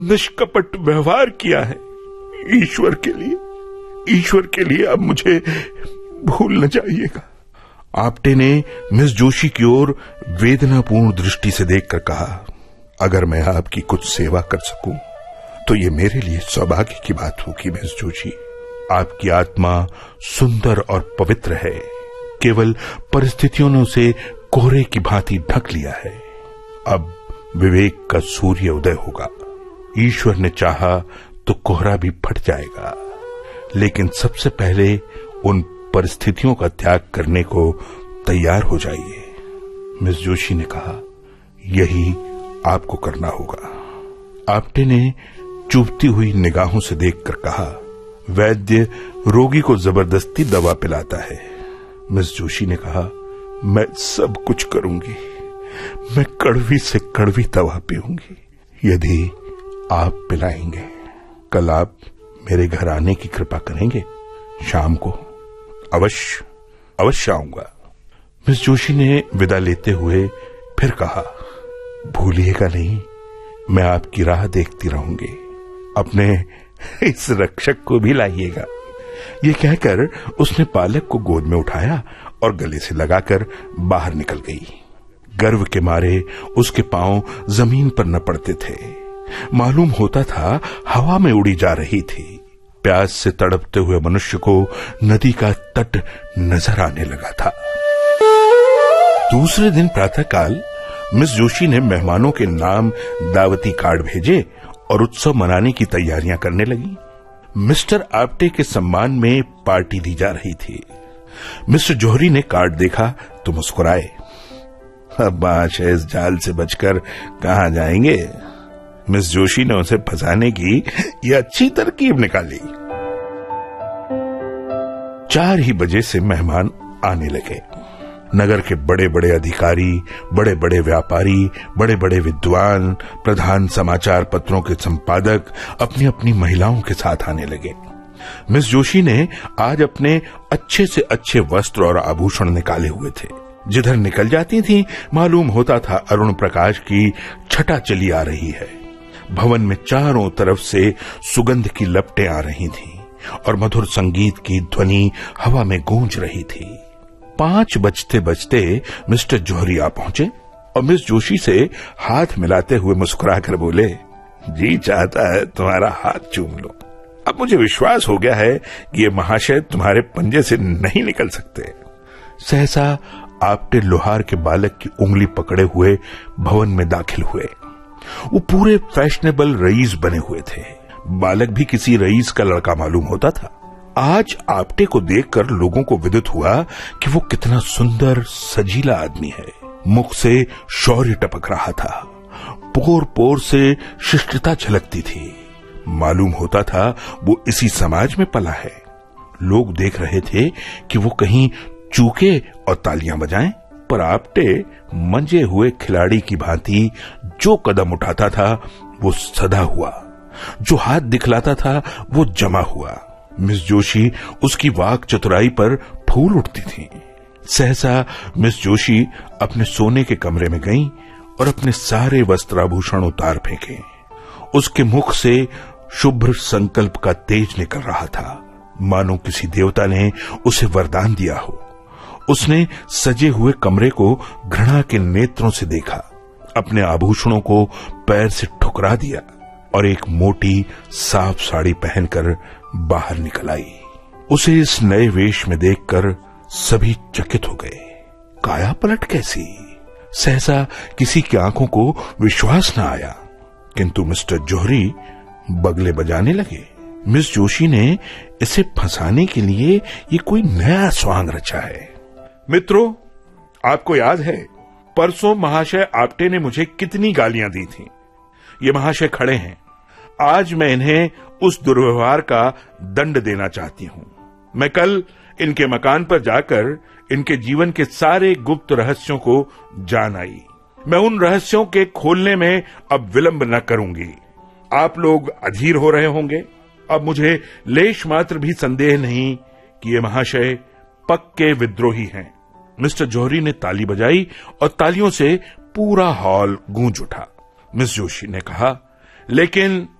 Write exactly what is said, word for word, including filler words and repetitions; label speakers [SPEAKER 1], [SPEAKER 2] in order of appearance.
[SPEAKER 1] निष्कपट व्यवहार किया है। ईश्वर के लिए, ईश्वर के लिए अब मुझे भूल न जाइएगा।
[SPEAKER 2] आप्टे ने मिस जोशी की ओर वेदनापूर्ण दृष्टि से देखकर कहा, अगर मैं आपकी कुछ सेवा कर सकूं तो ये मेरे लिए सौभाग्य की बात होगी। मिस जोशी, आपकी आत्मा सुंदर और पवित्र है, केवल परिस्थितियों ने उसे कोहरे की भांति ढक लिया है। अब विवेक का सूर्य उदय होगा। ईश्वर ने चाहा तो कोहरा भी फट जाएगा, लेकिन सबसे पहले उन परिस्थितियों का त्याग करने को तैयार हो जाइए। मिस जोशी ने कहा, यही आपको करना होगा। आप्टे ने चुभती हुई निगाहों से देखकर कहा, वैद्य रोगी को जबरदस्ती दवा पिलाता है। मिस जोशी ने कहा, मैं सब कुछ करूंगी, मैं कड़वी से कड़वी दवा पीऊंगी यदि आप पिलाएंगे। कल आप मेरे घर आने की कृपा करेंगे? शाम को अवश्य अवश्य आऊंगा। मिस जोशी ने विदा लेते हुए फिर कहा, भूलिएगा नहीं, मैं आपकी राह देखती रहूंगी। अपने इस रक्षक को भी लाइएगा। ये कहकर उसने बालक को गोद में उठाया और गले से लगाकर बाहर निकल गई। गर्व के मारे उसके पांव जमीन पर न पड़ते थे। मालूम होता था हवा में उड़ी जा रही थी। प्यास से तड़पते हुए मनुष्य को नदी का तट नजर आने लगा था। दूसरे दिन प्रातःकाल मिस जोशी ने मेहमानों के नाम दावती कार्ड भेजे और उत्सव मनाने की तैयारियां करने लगी। मिस्टर आप्टे के सम्मान में पार्टी दी जा रही थी। मिस्टर जौहरी ने कार्ड देखा तो मुस्कुराए। अब महाशय इस जाल से बचकर कहां जाएंगे? मिस जोशी ने उसे फंसाने की यह अच्छी तरकीब निकाली। चार ही बजे से मेहमान आने लगे। नगर के बड़े बड़े अधिकारी, बड़े बड़े व्यापारी, बड़े बड़े विद्वान, प्रधान समाचार पत्रों के संपादक अपनी अपनी महिलाओं के साथ आने लगे। मिस जोशी ने आज अपने अच्छे से अच्छे वस्त्र और आभूषण निकाले हुए थे। जिधर निकल जाती थी मालूम होता था अरुण प्रकाश की छटा चली आ रही है। भवन में चारों तरफ से सुगंध की लपटें आ रही थीं और मधुर संगीत की ध्वनि हवा में गूंज रही थी। पांच बजते बजते मिस्टर जौहरी आ पहुंचे और मिस जोशी से हाथ मिलाते हुए मुस्कुराकर बोले, जी चाहता है तुम्हारा हाथ चूम लो। अब मुझे विश्वास हो गया है कि ये महाशय तुम्हारे पंजे से नहीं निकल सकते। सहसा आप्टे लोहार के बालक की उंगली पकड़े हुए भवन में दाखिल हुए। वो पूरे फैशनेबल रईस बने हुए थे। बालक भी किसी रईस का लड़का मालूम होता था। आज आप्टे को देखकर लोगों को विदित हुआ कि वो कितना सुंदर सजीला आदमी है। मुख से शौर्य टपक रहा था, पोर पोर से शिष्टता झलकती थी। मालूम होता था वो इसी समाज में पला है। लोग देख रहे थे कि वो कहीं चूके और तालियां बजाएं, पर आप्टे मंजे हुए खिलाड़ी की भांति जो कदम उठाता था वो सदा हुआ, जो हाथ दिखलाता था वो जमा हुआ। मिस जोशी उसकी वाक चतुराई पर फूल उठती थी। सहसा मिस जोशी अपने सोने के कमरे में गईं और अपने सारे वस्त्राभूषण उतार फेंके। उसके मुख से शुभ्र संकल्प का तेज निकल रहा था, मानो किसी देवता ने उसे वरदान दिया हो। उसने सजे हुए कमरे को घृणा के नेत्रों से देखा, अपने आभूषणों को पैर से ठुकरा दिया और एक मोटी साफ साड़ी पहनकर बाहर निकल आई। उसे इस नए वेश में देखकर सभी चकित हो गए। काया पलट कैसी! सहसा किसी की आंखों को विश्वास न आया, किंतु मिस्टर जौहरी बगले बजाने लगे। मिस जोशी ने इसे फंसाने के लिए ये कोई नया स्वांग रचा है। मित्रों, आपको याद है परसों महाशय आप्टे ने मुझे कितनी गालियां दी थीं। ये महाशय खड़े हैं। आज मैं इन्हें उस दुर्व्यवहार का दंड देना चाहती हूं। मैं कल इनके मकान पर जाकर इनके जीवन के सारे गुप्त रहस्यों को जान आई। मैं उन रहस्यों के खोलने में अब विलंब न करूंगी। आप लोग अधीर हो रहे होंगे। अब मुझे लेश मात्र भी संदेह नहीं कि ये महाशय पक्के विद्रोही हैं। मिस्टर जौहरी ने ताली बजाई और तालियों से पूरा हॉल गूंज उठा। मिस जोशी ने कहा, लेकिन